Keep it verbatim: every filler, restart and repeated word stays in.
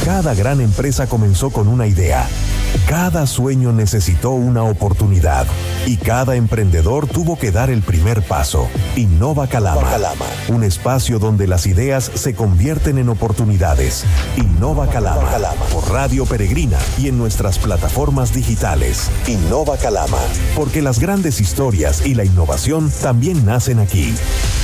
Cada gran empresa comenzó con una idea. Cada sueño necesitó una oportunidad y cada emprendedor tuvo que dar el primer paso. Innova Calama, Calama, un espacio donde las ideas se convierten en oportunidades. Innova Calama, Calama, por Radio Peregrina y en nuestras plataformas digitales. Innova Calama, porque las grandes historias y la innovación también nacen aquí.